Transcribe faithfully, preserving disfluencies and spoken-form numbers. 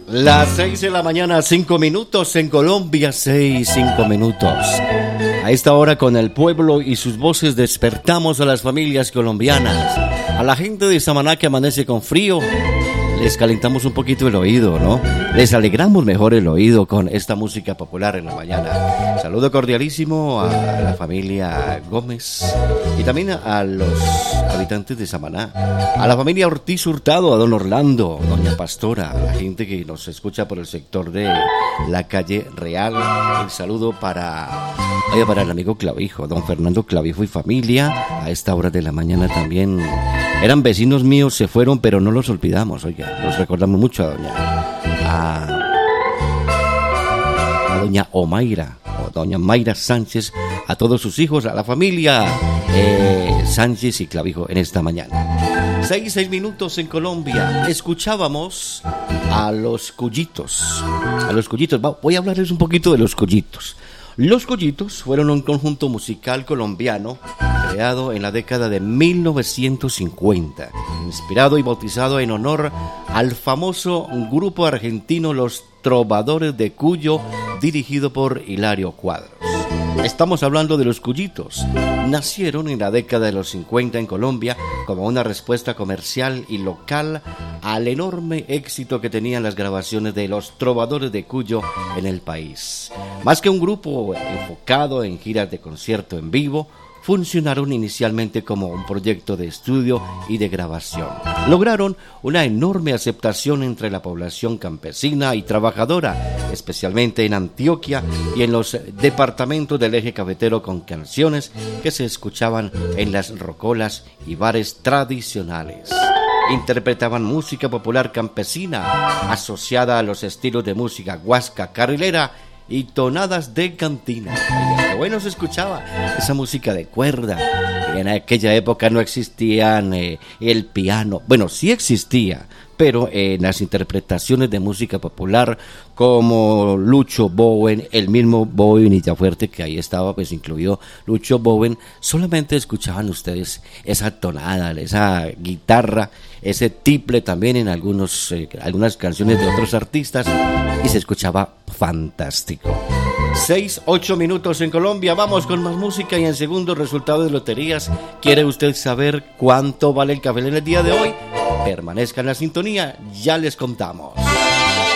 Las seis de la mañana, cinco minutos en Colombia, seis, cinco minutos. A esta hora con el pueblo y sus voces despertamos a las familias colombianas. A la gente de Samaná que amanece con frío, les calentamos un poquito el oído, ¿no? Les alegramos mejor el oído con esta música popular en la mañana. Saludo cordialísimo a la familia Gómez y también a los habitantes de Samaná, a la familia Ortiz Hurtado, a don Orlando, doña Pastora, a la gente que nos escucha por el sector de la calle Real. El saludo para, oye, para el amigo Clavijo, don Fernando Clavijo y familia. A esta hora de la mañana también eran vecinos míos, se fueron, pero no los olvidamos, oiga, los recordamos mucho a doña, a, a doña Omaira, o doña Mayra Sánchez, a todos sus hijos, a la familia eh, Sánchez y Clavijo en esta mañana. Seis, seis minutos en Colombia. Escuchábamos a los Cullitos. A los Cullitos. Voy a hablarles un poquito de los Cullitos. Los Cullitos fueron un conjunto musical colombiano creado en la década de mil novecientos cincuenta, inspirado y bautizado en honor al famoso grupo argentino Los Trovadores de Cuyo, dirigido por Hilario Cuadros. Estamos hablando de los Cullitos. Nacieron en la década de los cincuenta en Colombia como una respuesta comercial y local al enorme éxito que tenían las grabaciones de Los Trovadores de Cuyo en el país. Más que un grupo enfocado en giras de concierto en vivo, funcionaron inicialmente como un proyecto de estudio y de grabación. Lograron una enorme aceptación entre la población campesina y trabajadora, especialmente en Antioquia y en los departamentos del eje cafetero, con canciones que se escuchaban en las rocolas y bares tradicionales. Interpretaban música popular campesina asociada a los estilos de música guasca, carrilera y tonadas de cantina. Oiga, qué bueno se escuchaba esa música de cuerda. En aquella época no existían eh, el piano. Bueno, sí existía, pero en eh, las interpretaciones de música popular como Lucho Bowen, el mismo Bowen y Villafuerte, que ahí estaba pues incluido Lucho Bowen, solamente escuchaban ustedes esa tonada, esa guitarra, ese tiple también en algunos, eh, algunas canciones de otros artistas, y se escuchaba fantástico. Seis, ocho minutos en Colombia. Vamos con más música y en segundo, resultado de loterías. ¿Quiere usted saber cuánto vale el café en el día de hoy? Permanezca en la sintonía, ya les contamos.